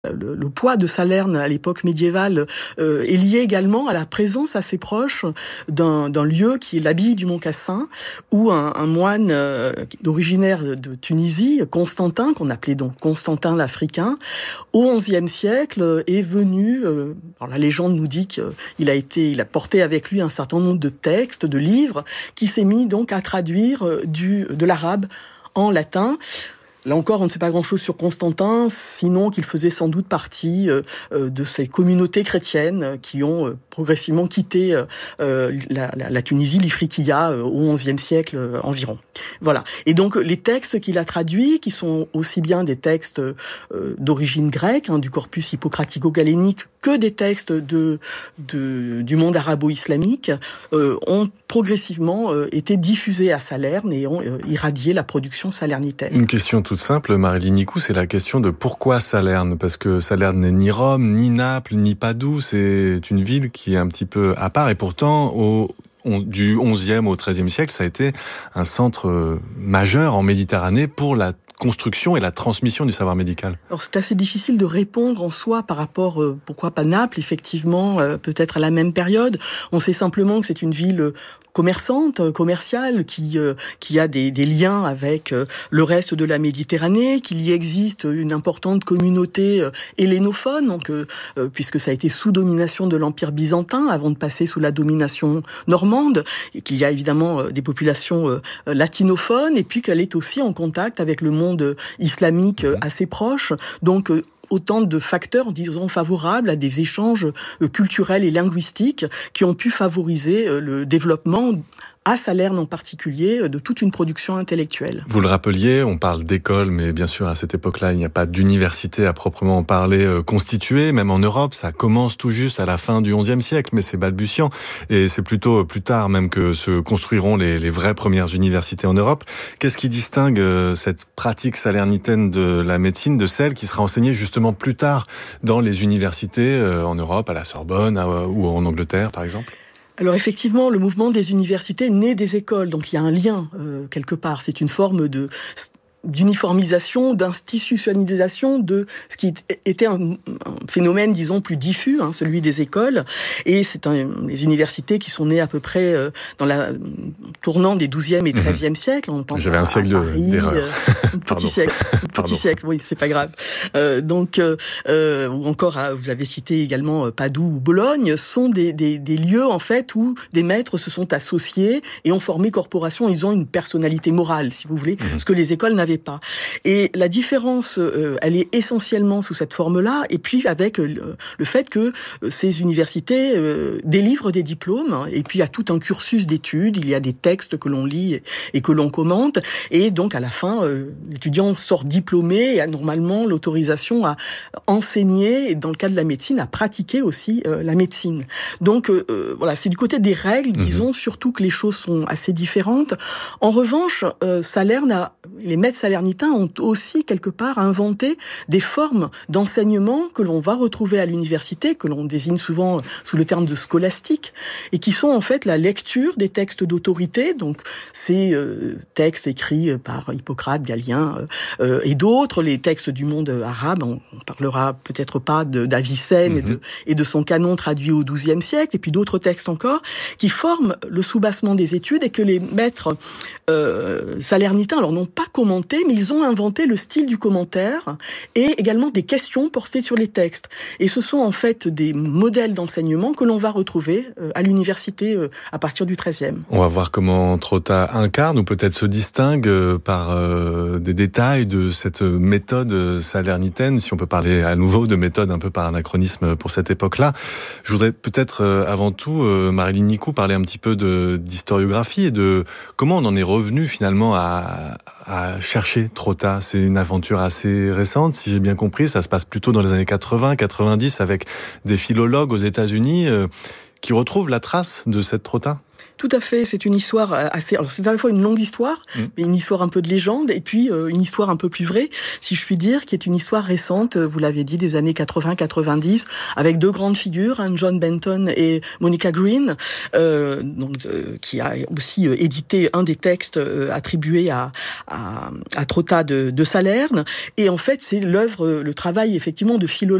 Le poids de Salerne à l'époque médiévale est lié également à la présence assez proche d'un lieu qui est l'abbaye du Mont Cassin, où un moine originaire de Tunisie, Constantin, qu'on appelait donc Constantin l'Africain, au XIe siècle est venu. Alors la légende nous dit qu'il a porté avec lui un certain nombre de textes, de livres, qui s'est mis donc à traduire de l'arabe en latin. Là encore, on ne sait pas grand-chose sur Constantin, sinon qu'il faisait sans doute partie de ces communautés chrétiennes qui ont progressivement quitté la Tunisie, l'Ifriqiya, au XIe siècle environ. Voilà. Et donc, les textes qu'il a traduits, qui sont aussi bien des textes d'origine grecque, du corpus hippocratico-galénique, que des textes du monde arabo-islamique, ont progressivement été diffusés à Salerne et ont irradié la production salernitaine. Une question toute simple, Marilyn Nicou, c'est la question de pourquoi Salerne ? Parce que Salerne n'est ni Rome, ni Naples, ni Padoue, c'est une ville qui est un petit peu à part, et pourtant, du XIe au XIIIe siècle, ça a été un centre majeur en Méditerranée pour la construction et la transmission du savoir médical. Alors c'est assez difficile de répondre en soi par rapport, pourquoi pas Naples, effectivement, peut-être à la même période. On sait simplement que c'est une ville commerciale, qui a des liens avec le reste de la Méditerranée, qu'il y existe une importante communauté hellénophone, donc puisque ça a été sous domination de l'Empire byzantin avant de passer sous la domination normande, et qu'il y a évidemment des populations latinophones, et puis qu'elle est aussi en contact avec le monde islamique assez proche, donc autant de facteurs, disons, favorables à des échanges culturels et linguistiques qui ont pu favoriser le développement, à Salerne en particulier, de toute une production intellectuelle. Vous le rappeliez, on parle d'école, mais bien sûr, à cette époque-là, il n'y a pas d'université à proprement parler constituée, même en Europe. Ça commence tout juste à la fin du XIe siècle, mais c'est balbutiant. Et c'est plutôt plus tard même que se construiront les vraies premières universités en Europe. Qu'est-ce qui distingue cette pratique salernitaine de la médecine de celle qui sera enseignée justement plus tard dans les universités en Europe, à la Sorbonne ou en Angleterre, par exemple ? Alors effectivement, le mouvement des universités naît des écoles, donc il y a un lien quelque part. C'est une forme d'uniformisation, d'institutionnalisation de ce qui était un phénomène, disons, plus diffus, celui des écoles. Et c'est les universités qui sont nées à peu près dans la tournant des XIIe et XIIIe siècles. On pense J'avais un siècle Paris, d'erreur. Petit siècle, oui, c'est pas grave. Ou encore, vous avez cité également Padoue ou Bologne, sont des lieux en fait où des maîtres se sont associés et ont formé corporation. Ils ont une personnalité morale, si vous voulez, ce que les écoles n'avaient pas. Et la différence, elle est essentiellement sous cette forme-là, et puis avec le fait que ces universités délivrent des diplômes, et puis il y a tout un cursus d'études, il y a des textes que l'on lit et que l'on commente, et donc à la fin, l'étudiant sort diplômé et a normalement l'autorisation à enseigner, et dans le cas de la médecine, à pratiquer aussi la médecine. Donc voilà, c'est du côté des règles, disons, surtout que les choses sont assez différentes. En revanche, les maîtres salernitains ont aussi quelque part inventé des formes d'enseignement que l'on va retrouver à l'université, que l'on désigne souvent sous le terme de scolastique, et qui sont en fait la lecture des textes d'autorité, donc ces textes écrits par Hippocrate, Galien et d'autres, les textes du monde arabe. On parlera peut-être pas d'Avicenne et de son canon traduit au XIIe siècle, et puis d'autres textes encore, qui forment le soubassement des études, et que les maîtres salernitains, alors n'ont pas commenté, mais ils ont inventé le style du commentaire et également des questions portées sur les textes. Et ce sont en fait des modèles d'enseignement que l'on va retrouver à l'université à partir du XIIIe. On va voir comment Trotta incarne ou peut-être se distingue par des détails de cette méthode salernitaine, si on peut parler à nouveau de méthode un peu par anachronisme pour cette époque-là. Je voudrais peut-être avant tout, Marilyn Nicou, parler un petit peu d'historiographie et de comment on en est revenu finalement à chercher Trotta. C'est une aventure assez récente, si j'ai bien compris. Ça se passe plutôt dans les années 80, 90, avec des philologues aux États-Unis qui retrouvent la trace de cette Trotta. Tout à fait, c'est une histoire assez... Alors c'est à la fois une longue histoire, mais une histoire un peu de légende, et puis une histoire un peu plus vraie, si je puis dire, qui est une histoire récente, vous l'avez dit, des années 80-90, avec deux grandes figures, John Benton et Monica Green, qui a aussi édité un des textes attribués à Trotta de Salerne. Et en fait, c'est le travail effectivement de philologue